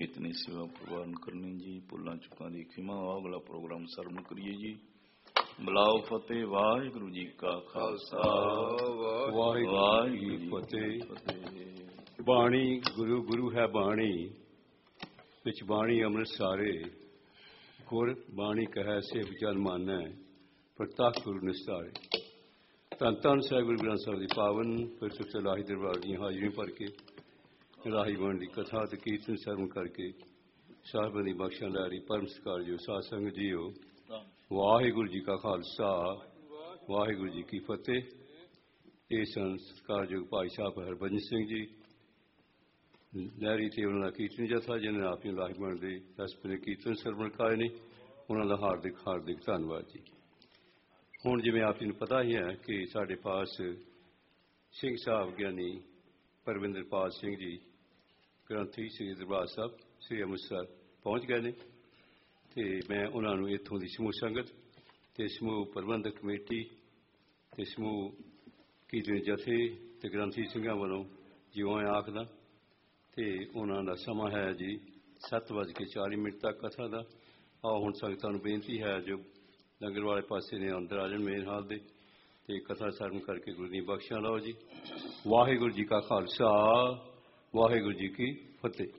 चेतनी सेवा प्रवान करनी जी। भुलां चुकां दी खिमा। अगला प्रोग्राम सरवण करिए जी। बुलाओ फतेह। वाहिगुरु जी का खालसा वाहिगुरु जी की फतेह। बाणी गुरु गुरु है बाणी विच बाणी अमृत सारे गुर बाणी कह सेव जन मानै प्रताप गुरु निस्तारे। धन धन साहिब गुरु ग्रंथ साहिब की पावन पवित्र इलाही दरबार दी हाजरी भर के इलाही बण की कथा ते कीर्तन सरवण करके साहिबां दी बख्शां लै रही परम सत्कार जो साध संगत जीओ। वाहिगुरु जी का खालसा वाहिगुरु जी की फतेह। ये सन सत्कारयोग भाई साहब हरभजन सिंह जी लहरी थे उन्होंने कीर्तन जथा जिन्हें अपनी लाही बण के 10 पने कीर्तन सरवण कराए ने। उन्होंने हार्दिक हार्दिक धन्यवाद जी। हुण जिवें आप जी नूं पता ही है कि साडे पास सिंह साहब ज्ञानी परविंदरपाल सिंह जी ग्रंथी श्री दरबार साहब श्री अमृतसर पहुँच गए ने ते मैं उन्होंने इत्थों की समूह संगत ते समूह प्रबंधक कमेटी ते समूह कीर्तन जथे ते ग्रंथी सिंघां वालों जिउं आखदा ते उन्हां दा समां है जी 7:40 तक कथा दा। आओ हुण संगतां नूं बेनती है जो लंगर वाले पासे ने अंदर आ जाण मेन हाल दे ते कथा सरवण करके गुरु दी बख्शिशां लओ जी। वाहिगुरु जी का खालसा वाहिगुरु जी की फतेह।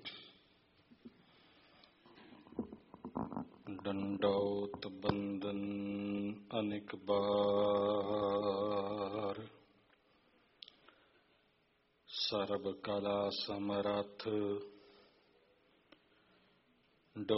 दंडौत बंदन अनेक बार सर्व कला समरथ